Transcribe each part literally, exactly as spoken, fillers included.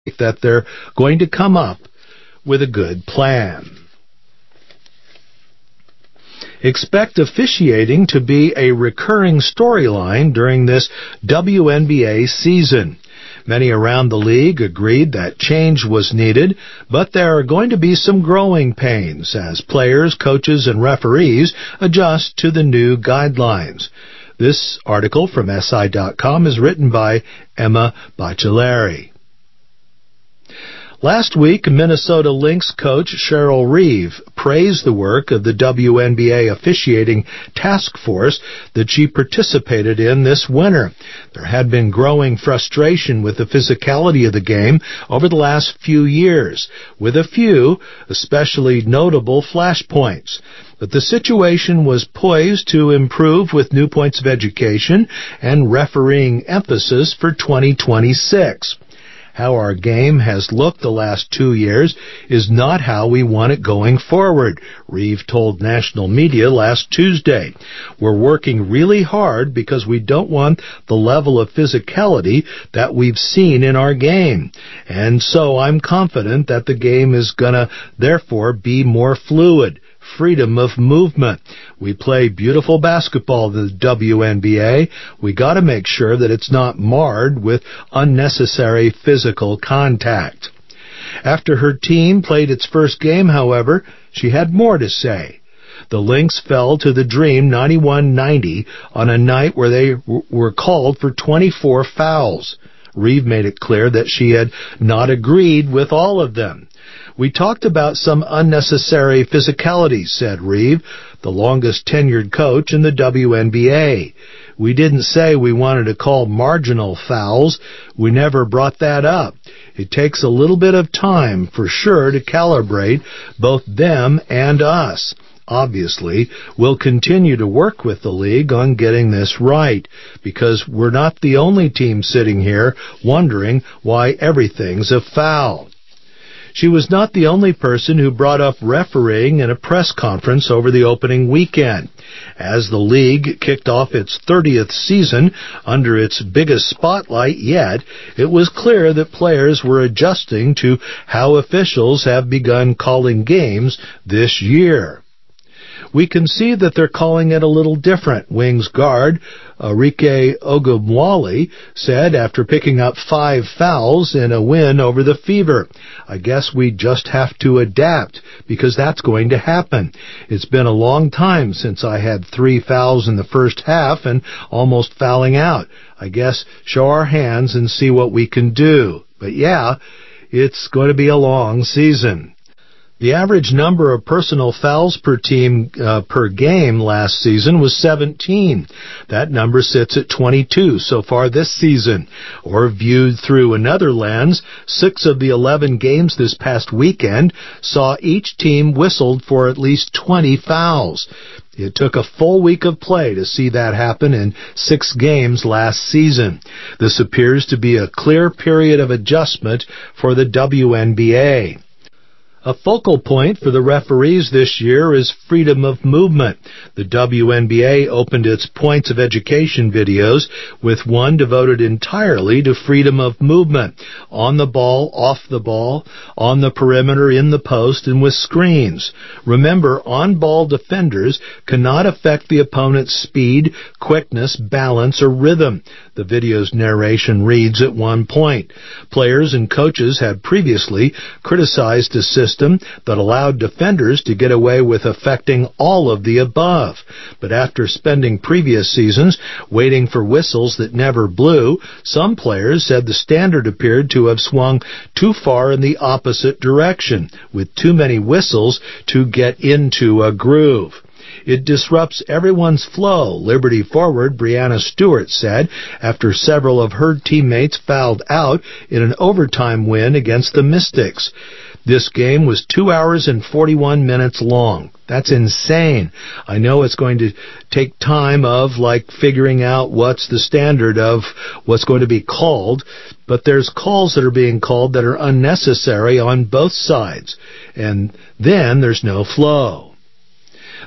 that they're going to come up with a good plan. Expect officiating to be a recurring storyline during this W N B A season. Many around the league agreed that change was needed, but there are going to be some growing pains as players, coaches, and referees adjust to the new guidelines. This article from S I dot com is written by Emma Baccelleri. Last week, Minnesota Lynx coach Cheryl Reeve praised the work of the W N B A officiating task force that she participated in this winter. There had been growing frustration with the physicality of the game over the last few years, with a few, especially notable flashpoints. But the situation was poised to improve with new points of education and refereeing emphasis for twenty twenty-six. How our game has looked the last two years is not how we want it going forward, Reeve told national media last Tuesday. We're working really hard because we don't want the level of physicality that we've seen in our game. And so I'm confident that the game is going to, therefore, be more fluid. Freedom of movement. We play beautiful basketball in the W N B A. We got to make sure that it's not marred with unnecessary physical contact. After her team played its first game, however, she had more to say. The Lynx fell to the Dream ninety-one ninety on a night where they w- were called for twenty-four fouls. Reeve made it clear that she had not agreed with all of them. We talked about some unnecessary physicality, said Reeve, the longest tenured coach in the W N B A. We didn't say we wanted to call marginal fouls. We never brought that up. It takes a little bit of time, for sure, to calibrate both them and us. Obviously, we'll continue to work with the league on getting this right, because we're not the only team sitting here wondering why everything's a foul. She was not the only person who brought up refereeing in a press conference over the opening weekend. As the league kicked off its thirtieth season under its biggest spotlight yet, it was clear that players were adjusting to how officials have begun calling games this year. We can see that they're calling it a little different, Wings guard Arike Ogunbowale said after picking up five fouls in a win over the Fever. I guess we just have to adapt, because that's going to happen. It's been a long time since I had three fouls in the first half and almost fouling out. I guess show our hands and see what we can do. But yeah, it's going to be a long season. The average number of personal fouls per team uh, per game last season was seventeen. That number sits at twenty-two so far this season. Or viewed through another lens, six of the eleven games this past weekend saw each team whistled for at least twenty fouls. It took a full week of play to see that happen in six games last season. This appears to be a clear period of adjustment for the W N B A. A focal point for the referees this year is freedom of movement. The W N B A opened its points of education videos with one devoted entirely to freedom of movement, on the ball, off the ball, on the perimeter, in the post, and with screens. Remember, on-ball defenders cannot affect the opponent's speed, quickness, balance, or rhythm. The video's narration reads at one point. Players and coaches had previously criticized a system that allowed defenders to get away with affecting all of the above. But after spending previous seasons waiting for whistles that never blew, some players said the standard appeared to have swung too far in the opposite direction, with too many whistles to get into a groove. It disrupts everyone's flow, Liberty forward Breanna Stewart said after several of her teammates fouled out in an overtime win against the Mystics. This game was two hours and forty-one minutes long. That's insane. I know it's going to take time of, like, figuring out what's the standard of what's going to be called, but there's calls that are being called that are unnecessary on both sides, and then there's no flow.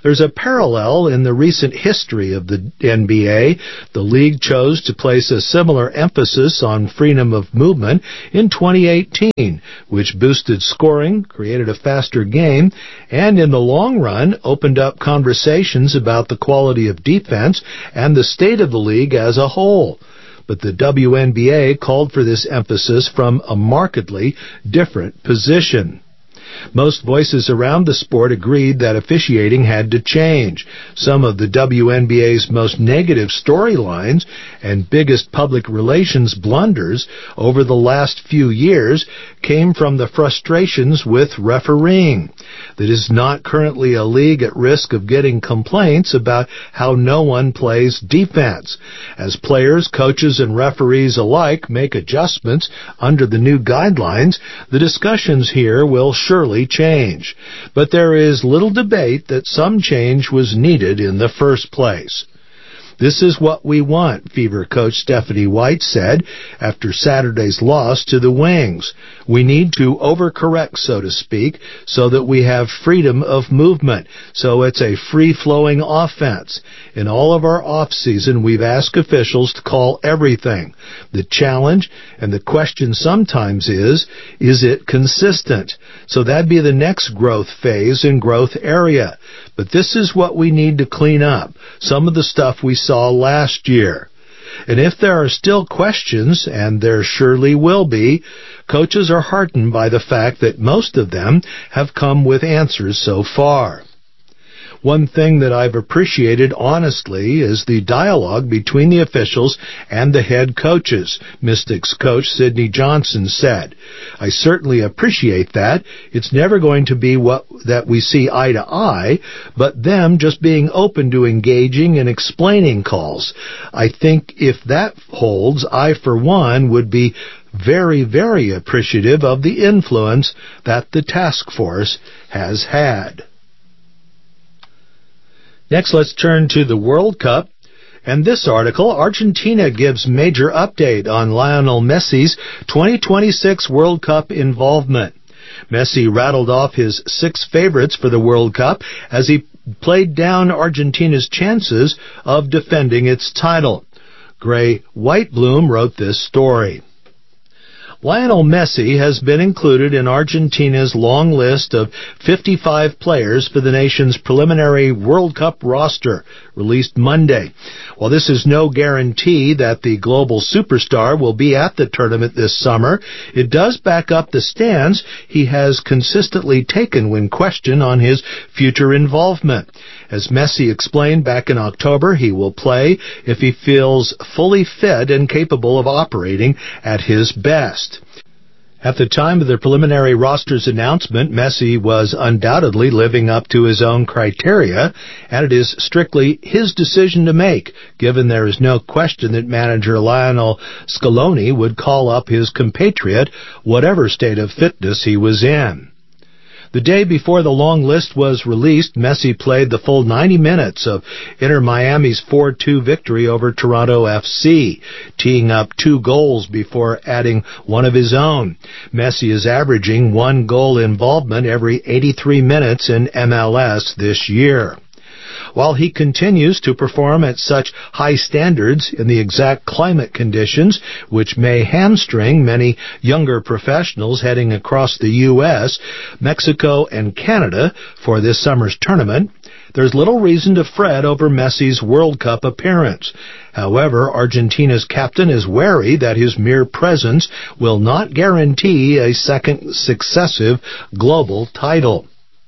There's a parallel in the recent history of the N B A. The league chose to place a similar emphasis on freedom of movement in twenty eighteen, which boosted scoring, created a faster game, and in the long run opened up conversations about the quality of defense and the state of the league as a whole. But the W N B A called for this emphasis from a markedly different position. Most voices around the sport agreed that officiating had to change. Some of the W N B A's most negative storylines and biggest public relations blunders over the last few years came from the frustrations with refereeing. That is not currently a league at risk of getting complaints about how no one plays defense. As players, coaches, and referees alike make adjustments under the new guidelines, the discussions here will surely change. But there is little debate that some change was needed in the first place. This is what we want, Fever coach Stephanie White said after Saturday's loss to the Wings. We need to overcorrect, so to speak, so that we have freedom of movement, so it's a free-flowing offense. In all of our off-season, we've asked officials to call everything. The challenge and the question sometimes is, is it consistent? So that'd be the next growth phase and growth area. But this is what we need to clean up, some of the stuff we saw last year. And if there are still questions, and there surely will be, coaches are heartened by the fact that most of them have come with answers so far. One thing that I've appreciated honestly is the dialogue between the officials and the head coaches, Mystics coach Sidney Johnson said. I certainly appreciate that. It's never going to be what that we see eye to eye, but them just being open to engaging and explaining calls. I think if that holds, I for one would be very, very appreciative of the influence that the task force has had. Next, let's turn to the World Cup. And this article, Argentina gives major update on Lionel Messi's twenty twenty-six World Cup involvement. Messi rattled off his six favorites for the World Cup as he played down Argentina's chances of defending its title. Gray Whitebloom wrote this story. Lionel Messi has been included in Argentina's long list of fifty-five players for the nation's preliminary World Cup roster, released Monday. While this is no guarantee that the global superstar will be at the tournament this summer, it does back up the stance he has consistently taken when questioned on his future involvement. As Messi explained back in October, he will play if he feels fully fit and capable of operating at his best. At the time of the preliminary roster's announcement, Messi was undoubtedly living up to his own criteria, and it is strictly his decision to make, given there is no question that manager Lionel Scaloni would call up his compatriot, whatever state of fitness he was in. The day before the long list was released, Messi played the full ninety minutes of Inter Miami's four two victory over Toronto F C, teeing up two goals before adding one of his own. Messi is averaging one goal involvement every eighty-three minutes in M L S this year. While he continues to perform at such high standards in the exact climate conditions which may hamstring many younger professionals heading across the U S, Mexico, and Canada for this summer's tournament, there's little reason to fret over Messi's World Cup appearance. However, Argentina's captain is wary that his mere presence will not guarantee a second successive global title.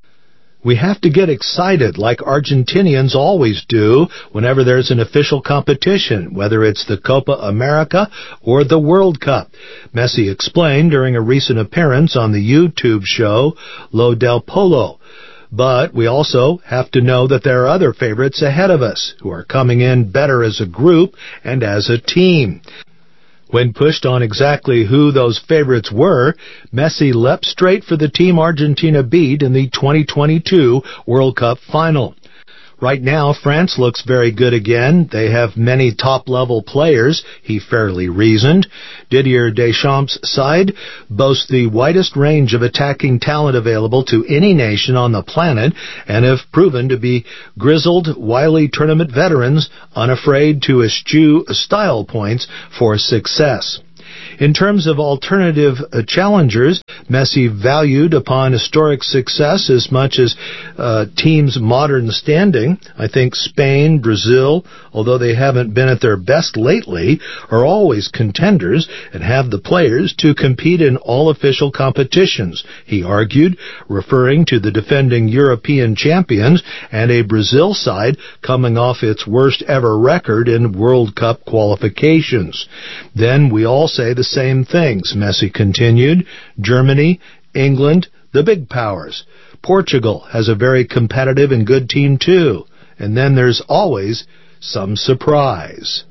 We have to get excited like Argentinians always do whenever there's an official competition, whether it's the Copa America or the World Cup, Messi explained during a recent appearance on the YouTube show Lo del Polo. But we also have to know that there are other favorites ahead of us who are coming in better as a group and as a team. When pushed on exactly who those favorites were, Messi leapt straight for the team Argentina beat in the twenty twenty-two World Cup final. Right now, France looks very good again. They have many top-level players, he fairly reasoned. Didier Deschamps' side boasts the widest range of attacking talent available to any nation on the planet and have proven to be grizzled, wily tournament veterans unafraid to eschew style points for success. In terms of alternative uh, challengers, Messi valued upon historic success as much as uh, teams' modern standing. I think Spain, Brazil, although they haven't been at their best lately, are always contenders and have the players to compete in all official competitions, he argued, referring to the defending European champions and a Brazil side coming off its worst ever record in World Cup qualifications. Then we all say the same things, Messi continued. Germany, England, the big powers. Portugal has a very competitive and good team too. And then there's always some surprise.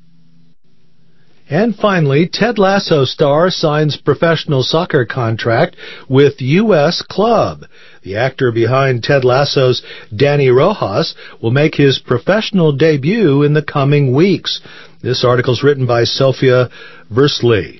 And finally, Ted Lasso star signs professional soccer contract with U S club. The actor behind Ted Lasso's Danny Rojas will make his professional debut in the coming weeks. This article is written by Sophia Versley.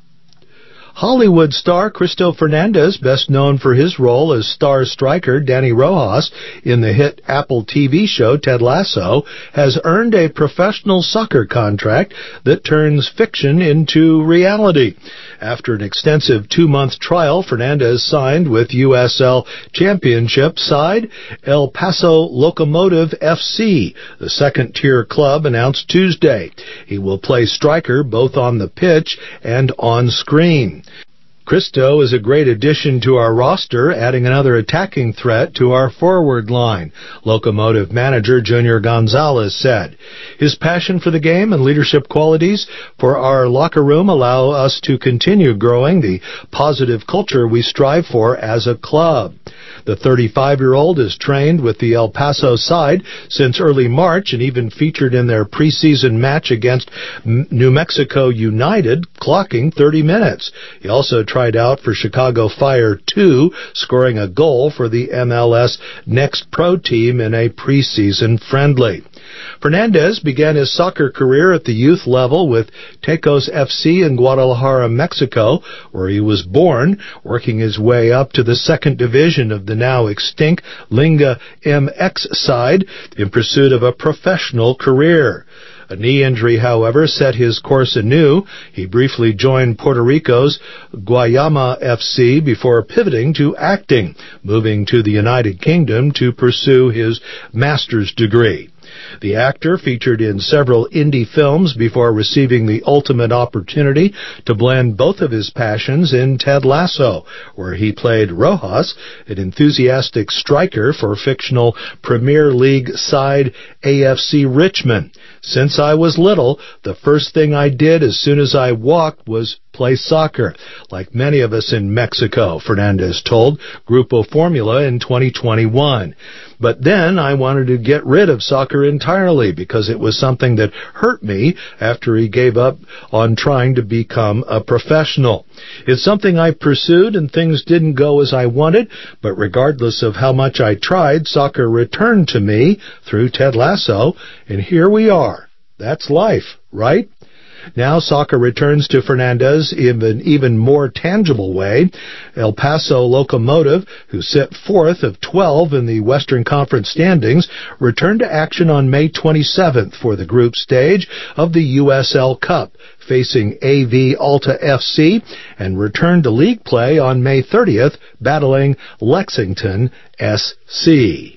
Hollywood star Cristo Fernandez, best known for his role as star striker Danny Rojas in the hit Apple T V show Ted Lasso, has earned a professional soccer contract that turns fiction into reality. After an extensive two-month trial, Fernandez signed with U S L Championship side El Paso Locomotive F C, the second-tier club, announced Tuesday. He will play striker both on the pitch and on screen. Cristo is a great addition to our roster, adding another attacking threat to our forward line, Locomotive manager Junior Gonzalez said. His passion for the game and leadership qualities for our locker room allow us to continue growing the positive culture we strive for as a club. The thirty-five-year-old is trained with the El Paso side since early March and even featured in their preseason match against New Mexico United, clocking thirty minutes. He also tried out for Chicago Fire two, scoring a goal for the M L S Next Pro team in a preseason friendly. Fernandez began his soccer career at the youth level with Tecos F C in Guadalajara, Mexico, where he was born, working his way up to the second division of the now extinct Liga M X side in pursuit of a professional career. A knee injury, however, set his course anew. He briefly joined Puerto Rico's Guayama F C before pivoting to acting, moving to the United Kingdom to pursue his master's degree. The actor featured in several indie films before receiving the ultimate opportunity to blend both of his passions in Ted Lasso, where he played Rojas, an enthusiastic striker for fictional Premier League side A F C Richmond. Since I was little, the first thing I did as soon as I walked was play soccer, like many of us in Mexico, Fernandez told Grupo Formula in twenty twenty-one. But then I wanted to get rid of soccer entirely because it was something that hurt me after he gave up on trying to become a professional. It's something I pursued and things didn't go as I wanted, but regardless of how much I tried, soccer returned to me through Ted Lasso, and here we are. That's life, right? Now soccer returns to Fernandez in an even more tangible way. El Paso Locomotive, who sit fourth of twelve in the Western Conference standings, returned to action on May twenty-seventh for the group stage of the U S L Cup, facing A V Alta F C, and returned to league play on May thirtieth, battling Lexington S C.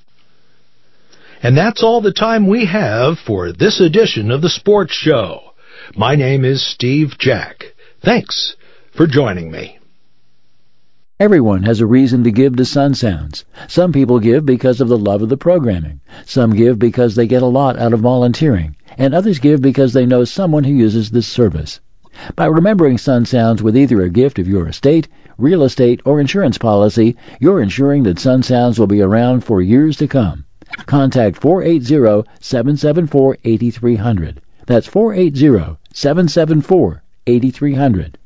And that's all the time we have for this edition of the Sports Show. My name is Steve Jack. Thanks for joining me. Everyone has a reason to give to Sun Sounds. Some people give because of the love of the programming. Some give because they get a lot out of volunteering. And others give because they know someone who uses this service. By remembering Sun Sounds with either a gift of your estate, real estate, or insurance policy, you're ensuring that Sun Sounds will be around for years to come. Contact four eight zero, seven seven four, eight three zero zero. That's four eight zero, seven seven four, eight three zero zero.